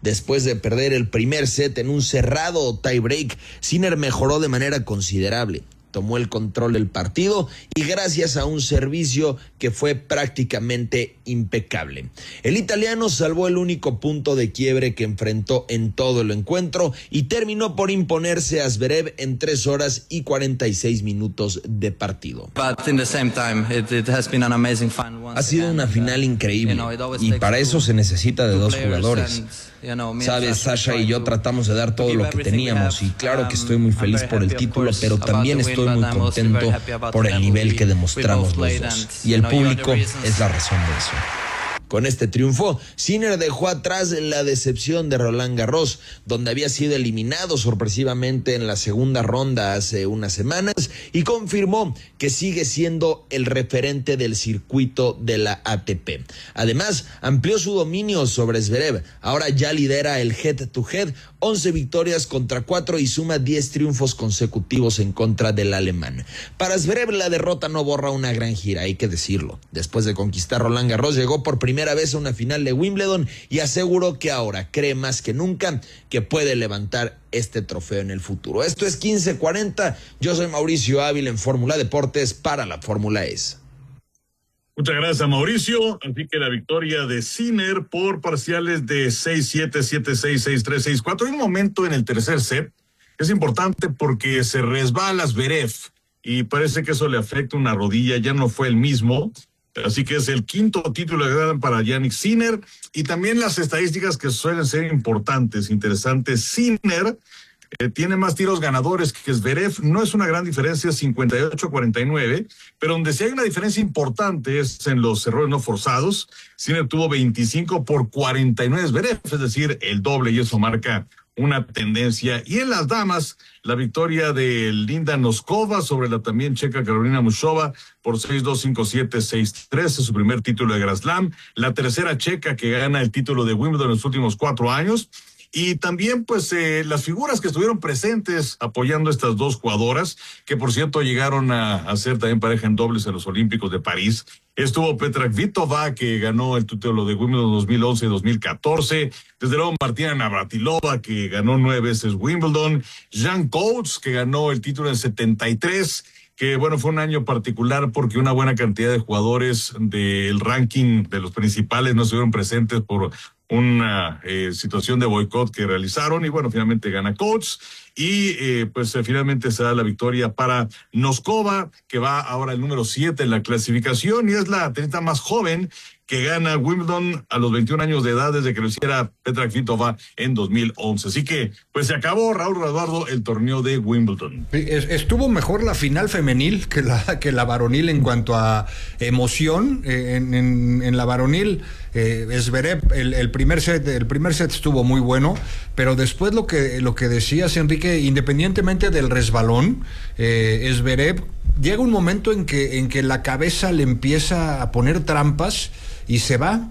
Después de perder el primer set en un cerrado tiebreak, Sinner mejoró de manera considerable. Tomó el control del partido y gracias a un servicio que fue prácticamente impecable. El italiano salvó el único punto de quiebre que enfrentó en todo el encuentro y terminó por imponerse a Zverev en 3 horas y 46 minutos de partido. Ha sido una final increíble y para eso se necesita de 2 jugadores. Sabes, Sasha y yo tratamos de dar todo lo que teníamos y claro que estoy muy feliz por el título, pero también estoy muy contento por el nivel que demostramos los dos. Y el público es la razón de eso. Con este triunfo, Sinner dejó atrás la decepción de Roland Garros, donde había sido eliminado sorpresivamente en la segunda ronda hace unas semanas, y confirmó que sigue siendo el referente del circuito de la ATP. Además, amplió su dominio sobre Zverev. Ahora ya lidera el head-to-head, 11 victorias contra 4 y suma 10 triunfos consecutivos en contra del alemán. Para Zverev, la derrota no borra una gran gira, hay que decirlo. Después de conquistar Roland Garros, llegó por primera vez a una final de Wimbledon y aseguró que ahora cree más que nunca que puede levantar este trofeo en el futuro. Esto es 1540. Yo soy Mauricio Ávila en Fórmula Deportes para la Fórmula E. Muchas gracias, Mauricio. Así que la victoria de Sinner por parciales de 6-7, 7-6, 6-3, 6-4. Hay un momento en el tercer set que es importante porque se resbala Zverev y parece que eso le afecta una rodilla, ya no fue el mismo. Así que es el quinto título de Grand para Jannik Sinner. Y también las estadísticas que suelen ser importantes, interesantes. Sinner tiene más tiros ganadores que Zverev. No es una gran diferencia, 58-49. Pero donde sí hay una diferencia importante es en los errores no forzados. Sinner tuvo 25 por 49 Zverev, es decir, el doble, y eso marca una tendencia. Y en las damas, la victoria de Linda Noskova sobre la también checa Carolina Muchova por 6-2, 5-7, 6-3, es su primer título de Grand Slam, la tercera checa que gana el título de Wimbledon en los últimos 4 años. Y también, pues, las figuras que estuvieron presentes apoyando a estas dos jugadoras, que por cierto llegaron a ser también pareja en dobles en los Olímpicos de París. Estuvo Petra Kvitova, que ganó el título de Wimbledon 2011 y 2014. Desde luego Martina Navratilova, que ganó 9 veces Wimbledon. Jan Coates, que ganó el título en 73. Que bueno, fue un año particular porque una buena cantidad de jugadores del ranking de los principales no estuvieron presentes por una situación de boicot que realizaron, y bueno, finalmente gana Coates, y finalmente se da la victoria para Noskova, que va ahora el número 7 en la clasificación, y es la tenista más joven que gana Wimbledon a los 21 años de edad desde que lo hiciera Petra Kvitova en 2011. Así que, pues se acabó, Raúl Eduardo, el torneo de Wimbledon. Estuvo mejor la final femenil que la varonil en cuanto a emoción. En la varonil, Zverev, el primer set estuvo muy bueno, pero después lo que decías, Enrique, independientemente del resbalón, Zverev llega un momento en que la cabeza le empieza a poner trampas y se va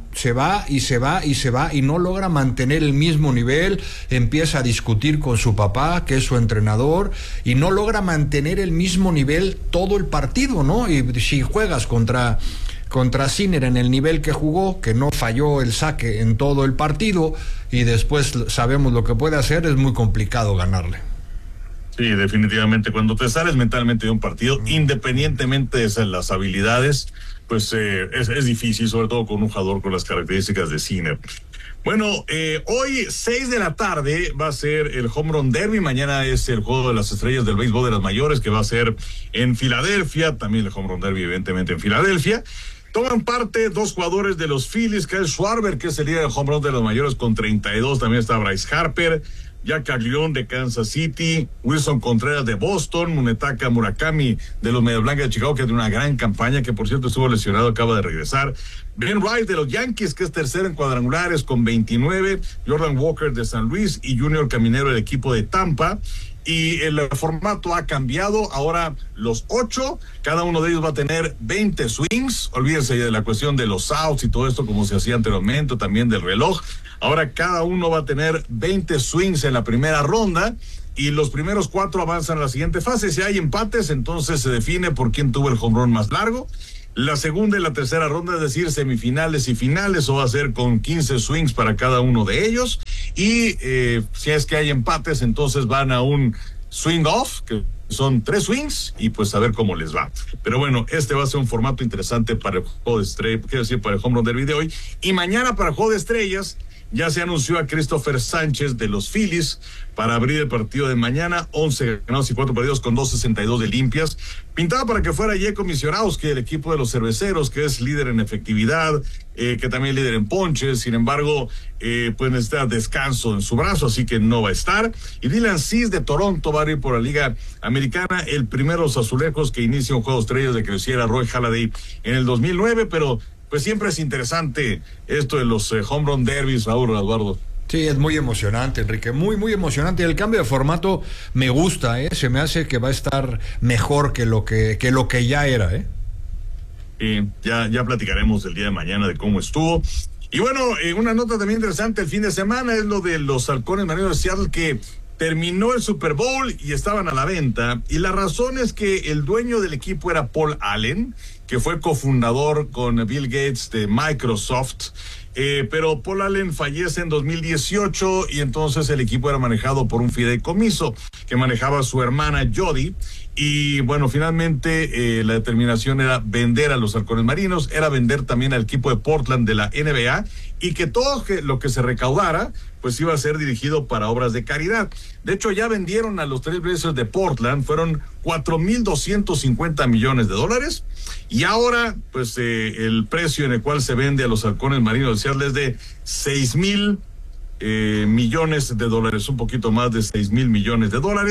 y no logra mantener el mismo nivel, empieza a discutir con su papá, que es su entrenador, y no logra mantener el mismo nivel todo el partido, ¿no? Y si juegas contra Sinner en el nivel que jugó, que no falló el saque en todo el partido, y después sabemos lo que puede hacer, es muy complicado ganarle. Sí, definitivamente. Cuando te sales mentalmente de un partido, independientemente de las habilidades, pues es difícil, sobre todo con un jugador con las características de Sinner. Bueno, hoy 6 de la tarde va a ser el Home Run Derby. Mañana es el Juego de las Estrellas del Béisbol de las Mayores, que va a ser en Filadelfia. También el Home Run Derby, evidentemente, en Filadelfia. Toman parte 2 jugadores de los Phillies, Kyle Schwarber, que es el líder del Home Run de los Mayores con 32. También está Bryce Harper, Jack Caglione de Kansas City, Wilson Contreras de Boston, Munetaka Murakami de los Medias Blancas de Chicago, que tiene una gran campaña, que por cierto estuvo lesionado, acaba de regresar. Ben Wright de los Yankees, que es tercero en cuadrangulares con 29, Jordan Walker de San Luis y Junior Caminero del equipo de Tampa. Y el formato ha cambiado, ahora los 8, cada uno de ellos va a tener 20 swings, olvídense de la cuestión de los outs y todo esto como se hacía anteriormente, también del reloj. Ahora cada uno va a tener 20 swings en la primera ronda y los primeros 4 avanzan a la siguiente fase. Si hay empates, entonces se define por quién tuvo el home run más largo. La segunda y la tercera ronda, es decir, semifinales y finales, o va a ser con 15 swings para cada uno de ellos. y si es que hay empates, entonces van a un swing off, que son 3 swings, y pues a ver cómo les va. Pero bueno, este va a ser un formato interesante para el juego de estrellas, quiero decir, para el Home Run Derby de hoy. Y mañana para el juego de estrellas ya se anunció a Christopher Sánchez de los Phillies para abrir el partido de mañana. 11 ganados y 4 perdidos con 2.62 de limpias. Pintaba para que fuera Jacob Misiorowski, el equipo de los cerveceros, que es líder en efectividad, que también es líder en ponches. Sin embargo, pues necesita descanso en su brazo, así que no va a estar. Y Dylan Cease de Toronto va a ir por la Liga Americana, el primero de los azulejos que inicia un juego de estrellas de que lo hiciera Roy Halladay en el 2009, pero pues siempre es interesante esto de los home run derbies, Raúl, Eduardo. Sí, es muy emocionante, Enrique, muy, muy emocionante. El cambio de formato me gusta, se me hace que va a estar mejor que lo que ya era, Ya platicaremos el día de mañana de cómo estuvo. Y bueno, una nota también interesante el fin de semana es lo de los halcones marinos de Seattle, que terminó el Super Bowl y estaban a la venta, y la razón es que el dueño del equipo era Paul Allen, que fue cofundador con Bill Gates de Microsoft, pero Paul Allen fallece en 2018 y entonces el equipo era manejado por un fideicomiso que manejaba su hermana Jody. Y bueno, finalmente la determinación era vender a los halcones marinos, era vender también al equipo de Portland de la NBA, y que todo lo que se recaudara pues iba a ser dirigido para obras de caridad. De hecho, ya vendieron a los Trail Blazers de Portland, fueron $4,250 millones, y ahora pues el precio en el cual se vende a los halcones marinos de Seattle es de $6,000 millones, un poquito más de $6,000 millones.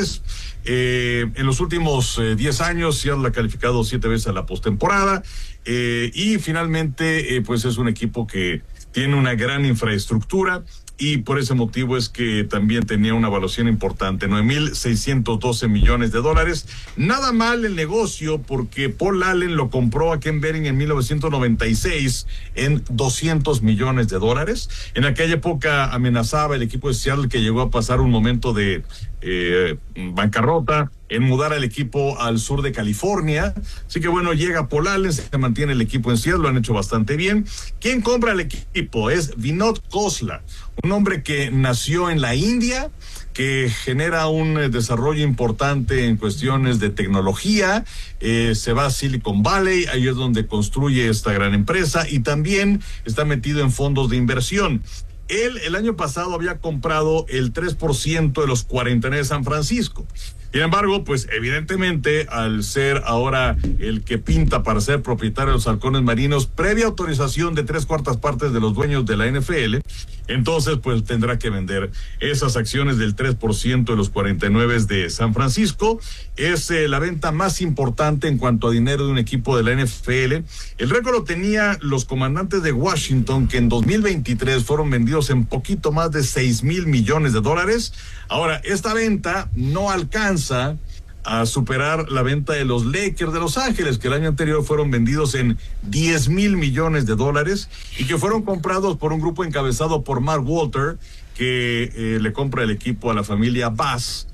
En los últimos 10 años Seattle ha calificado 7 veces a la postemporada, y finalmente pues es un equipo que tiene una gran infraestructura, y por ese motivo es que también tenía una evaluación importante, $9,612 millones. Nada mal el negocio, porque Paul Allen lo compró a Ken Behring en 1996 en $200 millones. En aquella época amenazaba el equipo de Seattle, que llegó a pasar un momento de bancarrota, en mudar al equipo al sur de California. Así que bueno, llega Paul Allen, se mantiene el equipo en Seattle, lo han hecho bastante bien. ¿Quién compra el equipo? Es Vinod Khosla, un hombre que nació en la India, que genera un desarrollo importante en cuestiones de tecnología. Se va a Silicon Valley, ahí es donde construye esta gran empresa, y también está metido en fondos de inversión. Él el año pasado había comprado el 3% de los 49 de San Francisco. Sin embargo, pues evidentemente, al ser ahora el que pinta para ser propietario de los halcones marinos, previa autorización de 3/4 partes de los dueños de la NFL, entonces pues tendrá que vender esas acciones del 3% de los 49 de San Francisco. Es la venta más importante en cuanto a dinero de un equipo de la NFL. El récord lo tenía los Comandantes de Washington, que en 2023 fueron vendidos en poquito más de $6,000 millones. Ahora, esta venta no alcanza a superar la venta de los Lakers de Los Ángeles, que el año anterior fueron vendidos en $10,000 millones, y que fueron comprados por un grupo encabezado por Mark Walter, que le compra el equipo a la familia Bass.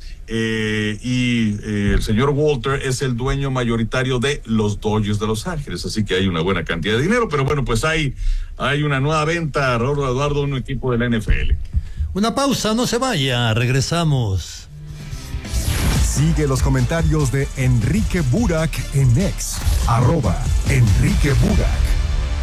El señor Walter es el dueño mayoritario de los Dodgers de Los Ángeles, así que hay una buena cantidad de dinero. Pero bueno, pues hay una nueva venta, Raúl, Eduardo, un equipo de la NFL. Una pausa, no se vaya, regresamos. Sigue los comentarios de Enrique Burak en X, @Enrique Burak.